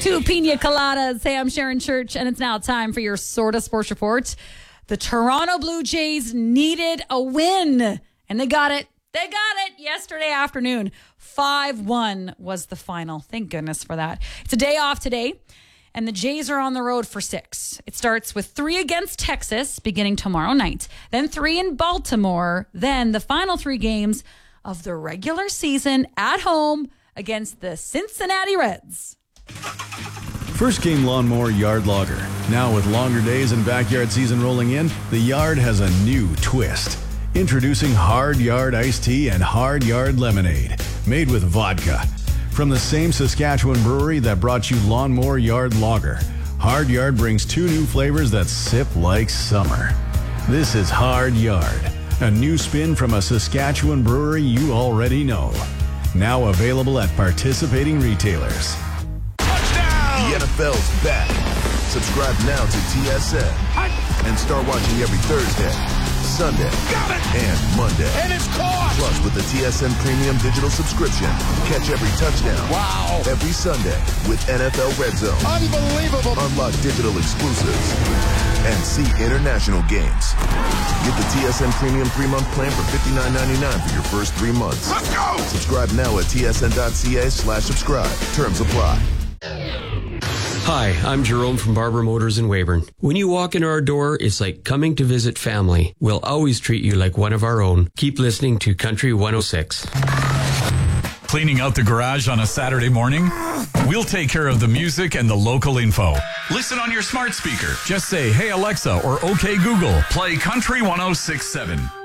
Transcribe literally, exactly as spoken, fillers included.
Two pina coladas. Hey, I'm Sharon Church, and it's now time for your Sorta Sports Report. The Toronto Blue Jays needed a win, and they got it. They got it yesterday afternoon. five one was the final. Thank goodness for that. It's a day off today, and the Jays are on the road for six. It starts with three against Texas beginning tomorrow night, then three in Baltimore, then the final three games of the regular season at home against the Cincinnati Reds. First Game Lawnmower Yard Logger. Now with longer days and backyard season rolling in, the yard has a new twist. Introducing Hard Yard Iced Tea and Hard Yard Lemonade, made with vodka. From the same Saskatchewan brewery that brought you Lawnmower Yard Lager, Hard Yard brings two new flavors that sip like summer. This is Hard Yard, a new spin from a Saskatchewan brewery you already know. Now available at participating retailers. The N F L's back. Subscribe now to T S N and start watching every Thursday, Sunday, and Monday. And it's caught! Plus, with the T S N Premium Digital subscription, catch every touchdown. Wow! Every Sunday with N F L Red Zone. Unbelievable! Unlock digital exclusives and see international games. Get the T S N Premium three-month plan for fifty-nine ninety-nine for your first three months. Let's go! Subscribe now at tsn.ca slash subscribe. Terms apply. Hi, I'm Jerome from Barber Motors in Weyburn. When you walk into our door, it's like coming to visit family. We'll always treat you like one of our own. Keep listening to Country one oh six. Cleaning out the garage on a Saturday morning? We'll take care of the music and the local info. Listen on your smart speaker. Just say, "Hey Alexa," or "Okay Google, play Country one oh six point seven."